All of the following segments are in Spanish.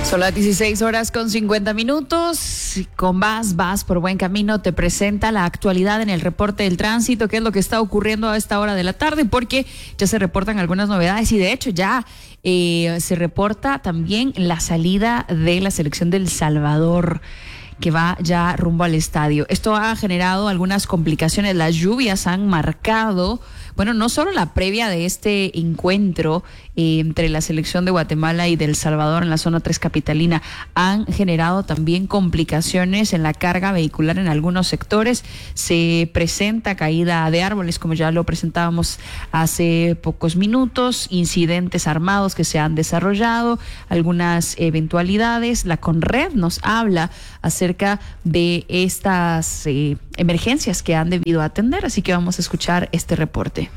Son las 16:50. Con Vas por buen camino te presenta la actualidad en el reporte del tránsito, qué es lo que está ocurriendo a esta hora de la tarde, porque ya se reportan algunas novedades y de hecho ya se reporta también la salida de la selección del Salvador, que va ya rumbo al estadio. Esto ha generado algunas complicaciones. Las lluvias han marcado, bueno, no solo la previa de este encuentro entre la selección de Guatemala y del Salvador en la zona 3 capitalina, han generado también complicaciones en la carga vehicular en algunos sectores. Se presenta caída de árboles, como ya lo presentábamos hace pocos minutos, incidentes armados que se han desarrollado, algunas eventualidades. La Conred nos habla acerca de estas emergencias que han debido atender, así que vamos a escuchar este reporte.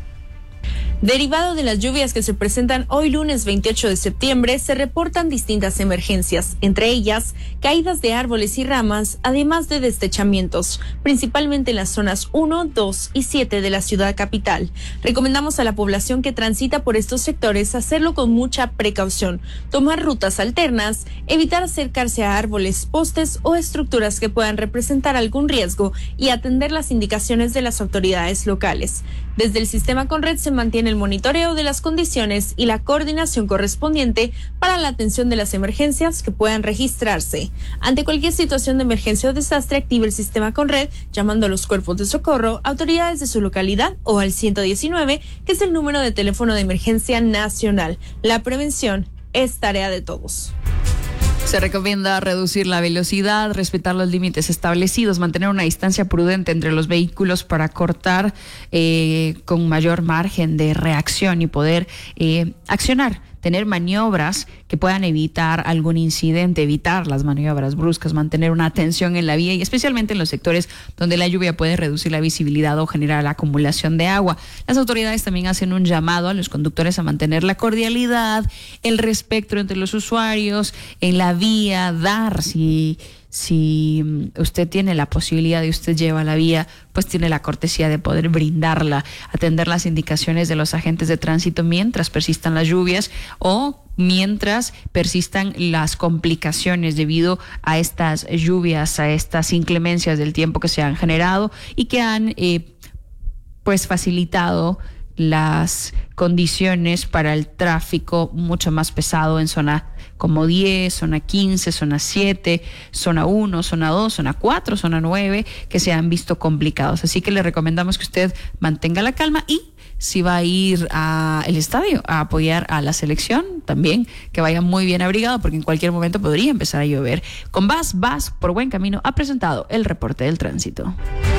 Derivado de las lluvias que se presentan hoy lunes 28 de septiembre, se reportan distintas emergencias, entre ellas caídas de árboles y ramas, además de destechamientos, principalmente en las zonas 1, 2 y 7 de la ciudad capital. Recomendamos a la población que transita por estos sectores hacerlo con mucha precaución, tomar rutas alternas, evitar acercarse a árboles, postes o estructuras que puedan representar algún riesgo y atender las indicaciones de las autoridades locales. Desde el sistema Conred se mantiene el monitoreo de las condiciones y la coordinación correspondiente para la atención de las emergencias que puedan registrarse. Ante cualquier situación de emergencia o desastre, active el sistema Conred llamando a los cuerpos de socorro, autoridades de su localidad o al 119, que es el número de teléfono de emergencia nacional. La prevención es tarea de todos. Se recomienda reducir la velocidad, respetar los límites establecidos, mantener una distancia prudente entre los vehículos para cortar con mayor margen de reacción y poder accionar. Tener maniobras que puedan evitar algún incidente, evitar las maniobras bruscas, mantener una atención en la vía y especialmente en los sectores donde la lluvia puede reducir la visibilidad o generar la acumulación de agua. Las autoridades también hacen un llamado a los conductores a mantener la cordialidad, el respeto entre los usuarios en la vía, dar si usted tiene la posibilidad y usted lleva la vía, pues tiene la cortesía de poder brindarla, atender las indicaciones de los agentes de tránsito mientras persistan las lluvias o mientras persistan las complicaciones debido a estas lluvias, a estas inclemencias del tiempo que se han generado y que han pues facilitado las condiciones para el tráfico mucho más pesado en zona como 10, zona 15, zona 7, zona 1, zona 2, zona 4, zona 9, que se han visto complicados. Así que le recomendamos que usted mantenga la calma y si va a ir al estadio a apoyar a la selección, también que vaya muy bien abrigado porque en cualquier momento podría empezar a llover. Con Vas por buen camino ha presentado el reporte del tránsito.